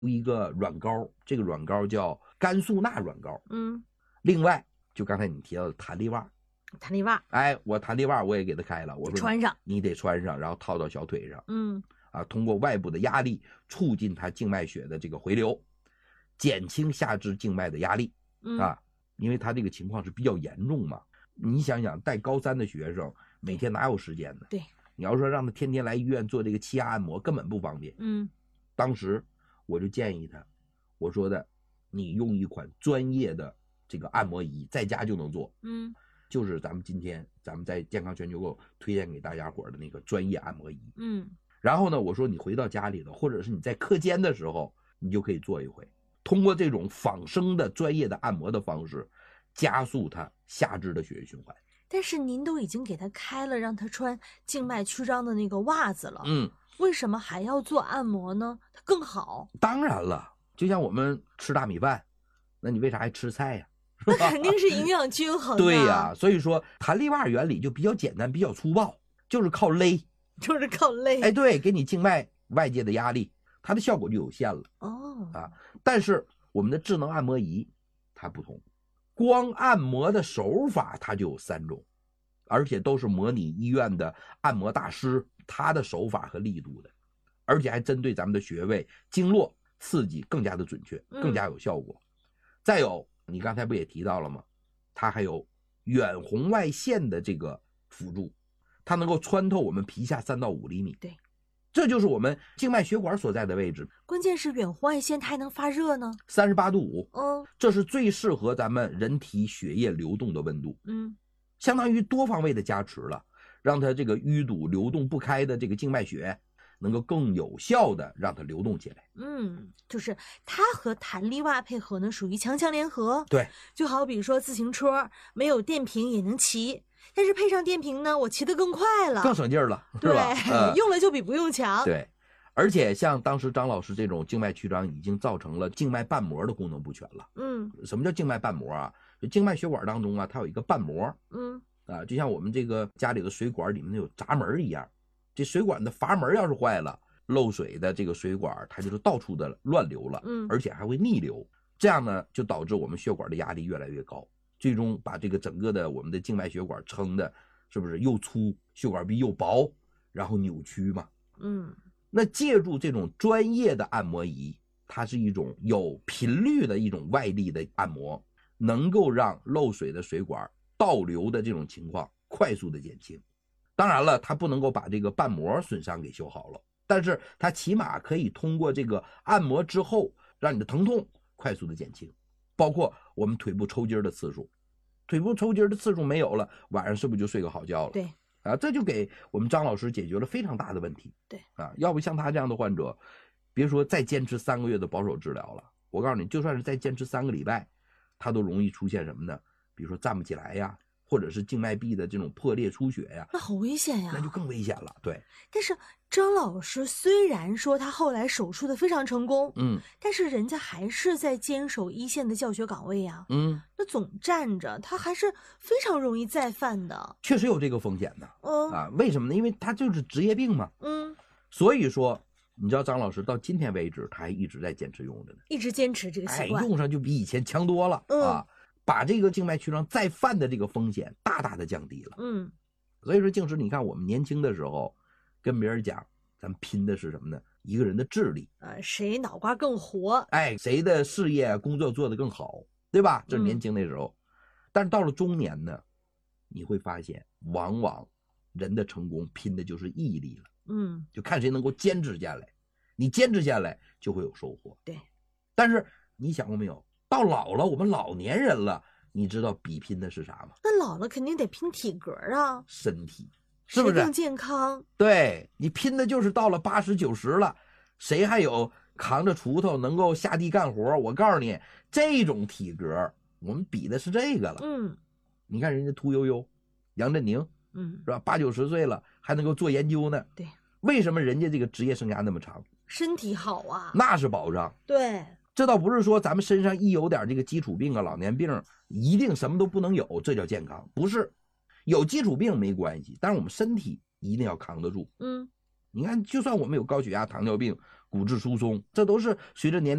一个软膏，这个软膏叫甘肃钠软膏。另外就刚才你提到的弹力袜，我弹力袜我也给它开了，我说穿上， 你得穿上，然后套到小腿上。通过外部的压力促进它静脉血的这个回流，减轻下肢静脉的压力。因为他这个情况是比较严重嘛。你想想，带高3的学生每天哪有时间呢？ 对， 你要说让他天天来医院做这个气压按摩，根本不方便。当时我就建议他，我说的，你用一款专业的这个按摩仪，在家就能做。就是今天咱们在健康全球购推荐给大家伙的那个专业按摩仪。然后呢，我说你回到家里头，或者是你在课间的时候，你就可以做一回。通过这种仿生的专业的按摩的方式，加速他下肢的血液循环。 但是您都已经给他开了让他穿静脉曲张的那个袜子了，为什么还要做按摩呢？它更好。 当然了，就像我们吃大米饭，那你为啥还吃菜呀？ 那肯定是营养均衡。 对呀，所以说弹力袜原理就比较简单，比较粗暴，就是靠勒。对，给你静脉外界的压力，它的效果就有限了。但是我们的智能按摩仪它不同，光按摩的手法它就有3种，而且都是模拟医院的按摩大师他的手法和力度的，而且还针对咱们的穴位经络刺激更加的准确，更加有效果。再有你刚才不也提到了吗？它还有远红外线的这个辅助，它能够穿透我们皮下3到5厘米。 对， 这就是我们静脉血管所在的位置。 关键是远红外线它还能发热呢 ，38度5。这是最适合咱们人体血液流动的温度。相当于多方位的加持了，让它这个淤堵流动不开的这个静脉血能够更有效的让它流动起来。 就是它和弹力袜配合呢，属于强强联合。 对， 就好比说自行车没有电瓶也能骑，但是配上电瓶呢，我骑得更快了， 更省劲了，是吧？ 用了就比不用强。 对，而且像当时张老师这种静脉曲张已经造成了静脉瓣膜的功能不全了。什么叫静脉瓣膜啊？就静脉血管当中啊，它有一个瓣膜。就像我们这个家里的水管里面有闸门一样，这水管的阀门要是坏了，漏水的这个水管它就是到处的乱流了，而且还会逆流。这样呢，就导致我们血管的压力越来越高，最终把这个整个的我们的静脉血管撑的是不是又粗，血管壁又薄，然后扭曲嘛。那借助这种专业的按摩仪，它是一种有频率的一种外力的按摩，能够让漏水的水管倒流的这种情况快速的减轻。当然了，它不能够把这个瓣膜损伤给修好了，但是它起码可以通过这个按摩之后，让你的疼痛快速的减轻。包括我们腿部抽筋的次数，腿部抽筋的次数没有了，晚上是不是就睡个好觉了？ 对。 这就给我们张老师解决了非常大的问题。 对。 要不像他这样的患者，别说再坚持3个月的保守治疗了，我告诉你，就算是再坚持3个礼拜，他都容易出现什么呢？比如说站不起来呀，或者是静脉壁的这种破裂出血呀， 那好危险呀！ 那就更危险了。对。 但是张老师虽然说他后来手术的非常成功，但是人家还是在坚守一线的教学岗位呀。那总站着，他还是非常容易再犯的。 确实有这个风险的。为什么呢？因为他就是职业病嘛。所以说，你知道张老师到今天为止，他还一直在坚持用着呢， 一直坚持这个习惯， 用上就比以前强多了。把这个静脉曲张再犯的这个风险大大的降低了。所以说静师，你看我们年轻的时候跟别人讲，咱们拼的是什么呢？一个人的智力， 谁脑瓜更活， 谁的事业工作做得更好，对吧？这是年轻那时候。但是到了中年呢，你会发现往往人的成功拼的就是毅力了。就看谁能够坚持下来，你坚持下来就会有收获。 对。 但是你想过没有，到老了，我们老年人了，你知道比拼的是啥吗？ 那老了肯定得拼体格啊， 身体，是不是更健康？ 对，你拼的就是到了80、90了，谁还有扛着锄头能够下地干活？我告诉你，这种体格我们比的是这个了。你看人家屠呦呦、杨振宁，是吧？80、90岁了还能够做研究呢。 对， 为什么人家这个职业生涯那么长？ 身体好啊， 那是保障。 对。 这倒不是说咱们身上一有点这个基础病啊、老年病，一定什么都不能有，这叫健康。不是，有基础病没关系，但是我们身体一定要扛得住。你看，就算我们有高血压、糖尿病， 骨质疏松，这都是随着年